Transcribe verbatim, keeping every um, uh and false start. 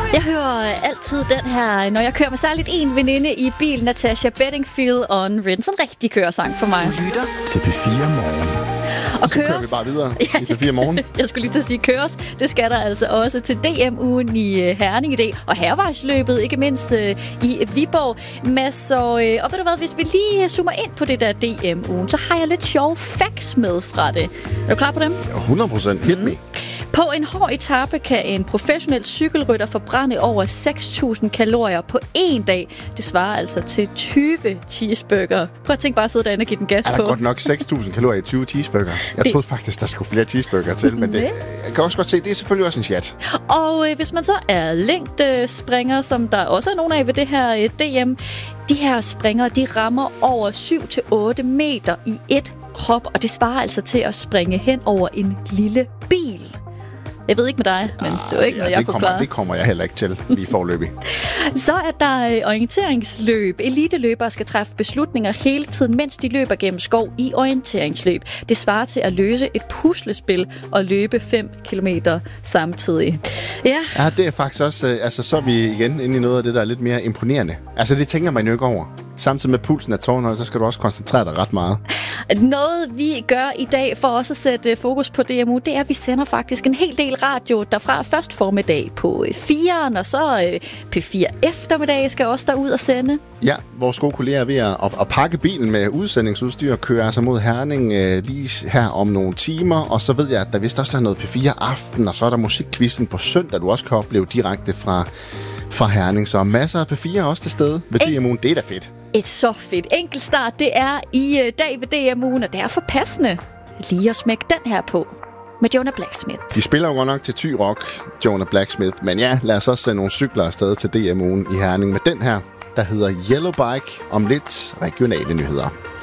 Jeg hører altid den her, når jeg kører med særligt en veninde i bil, Natasha Bedingfield on Rin. Sådan en rigtig køresang for mig. Du lytter til P fire Morgen. Og så køres, kører vi bare videre ja, i P fire Morgen. Jeg skulle lige til at sige køres. Det skal der altså også til D M-ugen i Herning i dag. Og Hærvejsløbet, ikke mindst uh, i Viborg. Men så, uh, og ved du hvad, hvis vi lige zoomer ind på det der D M-ugen, så har jeg lidt sjove facts med fra det. Er du klar på dem? hundrede procent. Hit me. På en hård etape kan en professionel cykelrytter forbrænde over seks tusind kalorier på én dag. Det svarer altså til tyve cheeseburger. Prøv at tænke bare at sidde derinde og give den gas på. Er der godt nok seks tusind kalorier i tyve cheeseburger? Jeg det... troede faktisk, der skulle flere cheeseburger til, men det, jeg kan også godt se, det er selvfølgelig også en chat. Og øh, hvis man så er længdespringer, som der også er nogle af ved det her øh, D M, de her springere, de rammer over syv til otte meter i et hop, og det svarer altså til at springe hen over en lille bil. Jeg ved ikke med dig, men ah, det var ikke ja, noget, jeg det kunne kommer, klare. Det kommer jeg heller ikke til lige forløbig. Så er der orienteringsløb. Eliteløbere skal træffe beslutninger hele tiden, mens de løber gennem skov i orienteringsløb. Det svarer til at løse et puslespil og løbe fem kilometer samtidig. Ja. Ja, det er faktisk også, altså så er vi igen inde i noget af det, der er lidt mere imponerende. Altså det tænker man jo ikke over. Samtidig med pulsen af tårnhøjde, så skal du også koncentrere dig ret meget. Noget vi gør i dag for også at sætte fokus på D M U, det er, at vi sender faktisk en hel del radio derfra. Først formiddag på fire'eren, og så P fire eftermiddag skal også derud og sende. Ja, vores gode kolleger er ved at, at pakke bilen med udsendingsudstyr og kører altså mod Herning øh, lige her om nogle timer. Og så ved jeg, at der vist også er noget P fire aften, og så er der musikquizzen på søndag, du også kan opleve direkte fra... fra Herning, så masser af P fire også til stede ved D M U'en. Det er da fedt. Et så fedt enkeltstart, det er i uh, dag ved D M U'en, og det er for passende lige at smække den her på med Jonah Blacksmith. De spiller jo godt nok til Thy Rock, Jonah Blacksmith, men ja, lad os også sende nogle cykler afsted til D M U'en i Herning med den her, der hedder Yellow Bike, om lidt regionale nyheder.